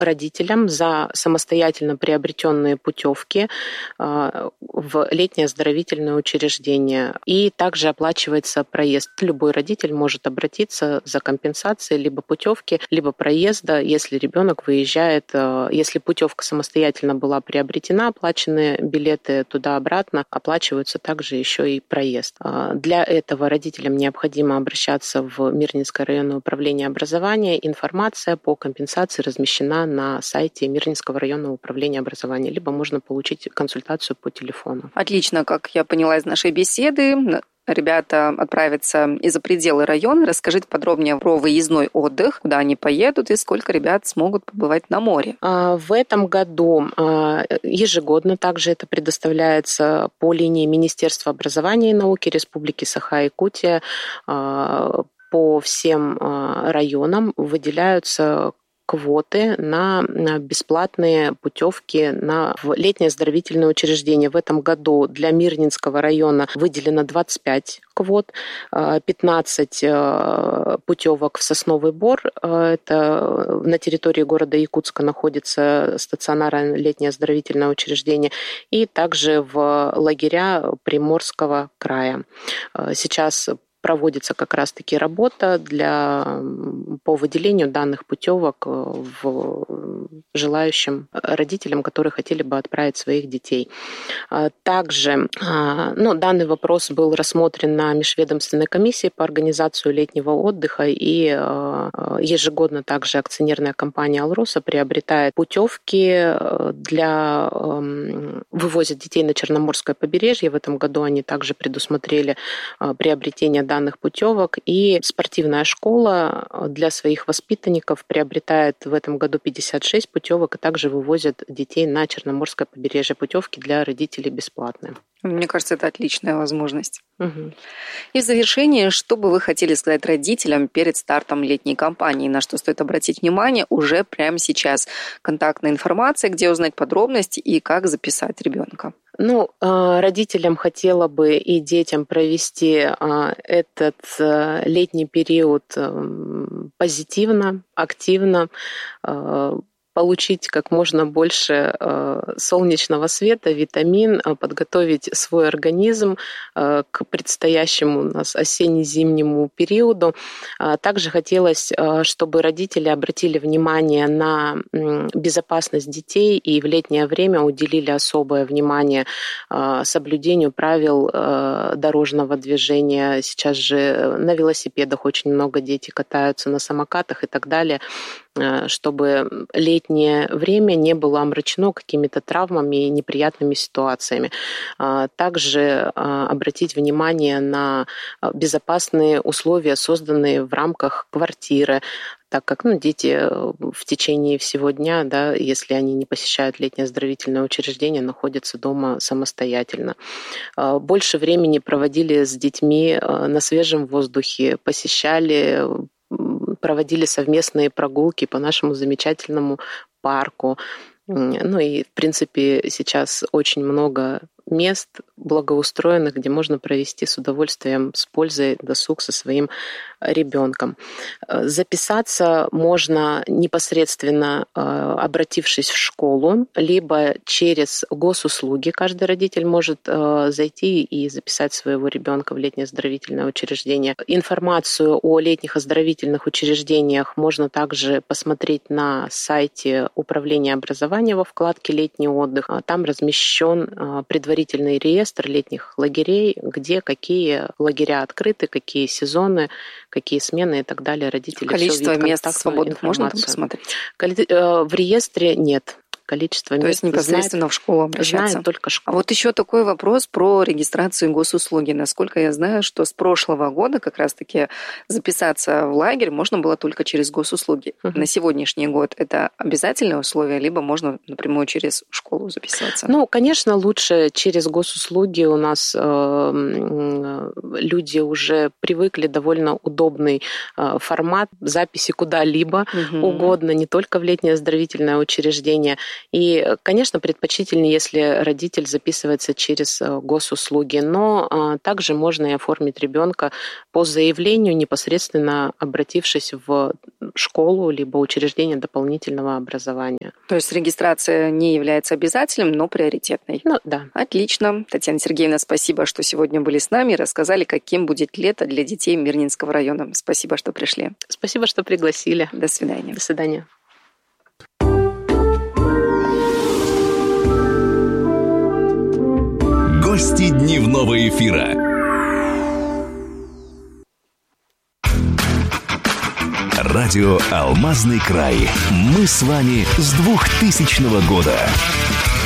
родителям за самостоятельно приобретенные путевки в летнее оздоровительное учреждение. И также оплачивается проезд. Любой родитель может обратиться за компенсацией либо путевки, либо проезда, если ребенок выезжает, если путевка самостоятельно была приобретена, оплаченные билеты туда-обратно, оплачиваются также еще и проезд. Для этого родителям необходимо обращаться в Мирнинское районное управление образования. Информация по компенсации размещена на сайте Мирнинского районного управления образования, либо можно получить консультацию по телефону. Отлично, как я поняла из нашей беседы, ребята отправятся и за пределы района. Расскажите подробнее про выездной отдых, куда они поедут и сколько ребят смогут побывать на море. В этом году ежегодно также это предоставляется по линии Министерства образования и науки Республики Саха-Якутия. По всем районам выделяются квоты на бесплатные путевки в летнее оздоровительное учреждение. В этом году для Мирнинского района выделено 25 квот, 15 путевок в Сосновый Бор. Это на территории города Якутска находится стационарное летнее оздоровительное учреждение. И также в лагеря Приморского края. Сейчас проводится как раз-таки работа по выделению данных путевок желающим родителям, которые хотели бы отправить своих детей. Также данный вопрос был рассмотрен на межведомственной комиссии по организации летнего отдыха, и ежегодно также акционерная компания «Алроса» приобретает путевки вывозят детей на Черноморское побережье. В этом году они также предусмотрели приобретение данных путевок, и спортивная школа для своих воспитанников приобретает в этом году 56 путевок и также вывозят детей на Черноморское побережье. Путевки для родителей бесплатные. Мне кажется, это отличная возможность. Угу. И в завершение, что бы вы хотели сказать родителям перед стартом летней кампании, на что стоит обратить внимание уже прямо сейчас? Контактная информация, где узнать подробности и как записать ребенка. Родителям хотела бы и детям провести этот летний период позитивно, активно, получить как можно больше солнечного света, витамин, подготовить свой организм к предстоящему у нас осенне-зимнему периоду. Также хотелось, чтобы родители обратили внимание на безопасность детей и в летнее время уделили особое внимание соблюдению правил дорожного движения. Сейчас же на велосипедах очень много детей катаются, на самокатах и так далее, чтобы летнее время не было омрачено какими-то травмами и неприятными ситуациями. Также обратить внимание на безопасные условия, созданные в рамках квартиры, так как дети в течение всего дня, если они не посещают летнее оздоровительное учреждение, находятся дома самостоятельно. Больше времени проводили с детьми на свежем воздухе, проводили совместные прогулки по нашему замечательному парку. И, в принципе, сейчас очень много мест благоустроенных, где можно провести с удовольствием, с пользой досуг со своим ребенком. Записаться можно непосредственно обратившись в школу, либо через госуслуги. Каждый родитель может зайти и записать своего ребенка в летнее оздоровительное учреждение. Информацию о летних оздоровительных учреждениях можно также посмотреть на сайте Управления образования во вкладке «Летний отдых». Там размещен предварительный реестр летних лагерей, где какие лагеря открыты, какие сезоны, какие смены и так далее. Родители количество все мест свободных можно там посмотреть? В реестре нет. Количество мест. То есть непосредственно в школу обращаться. Знает только школа. А вот еще такой вопрос про регистрацию госуслуги. Насколько я знаю, что с прошлого года как раз-таки записаться в лагерь можно было только через госуслуги. На сегодняшний год это обязательное условие, либо можно напрямую через школу записаться? Конечно, лучше через госуслуги. У нас люди уже привыкли, довольно удобный формат записи куда-либо угодно, не только в летнее оздоровительное учреждение. И, конечно, предпочтительнее, если родитель записывается через госуслуги, но также можно и оформить ребенка по заявлению, непосредственно обратившись в школу либо учреждение дополнительного образования. То есть регистрация не является обязательным, но приоритетной. Ну, да. Отлично. Татьяна Сергеевна, спасибо, что сегодня были с нами и рассказали, каким будет лето для детей Мирнинского района. Спасибо, что пришли. Спасибо, что пригласили. До свидания. До свидания. Гости дневного эфира. Радио «Алмазный край». Мы с вами с 2000 года.